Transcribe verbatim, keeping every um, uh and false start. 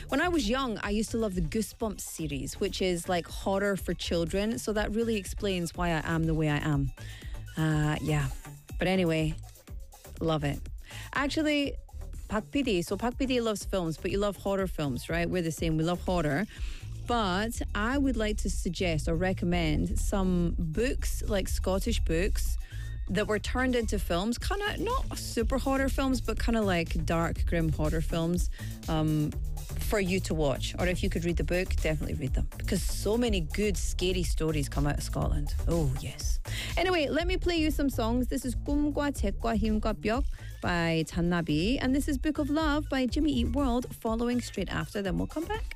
When I was young, I used to love the Goosebumps series, which is like horror for children. So that really explains why I am the way I am. Uh, yeah. But anyway, love it. Actually, Pak P D. So Pak P D loves films, but you love horror films, right? We're the same. We love horror. But I would like to suggest or recommend some books, like Scottish books, that were turned into films. Kind of not super horror films, but kind of like dark, grim horror films um, for you to watch. Or if you could read the book, definitely read them. Because so many good, scary stories come out of Scotland. Oh, yes. Anyway, let me play you some songs. This is 꿈과 책과 힘과 벽 by Channabi. And this is Book of Love by Jimmy Eat World, following straight after. Then we'll come back.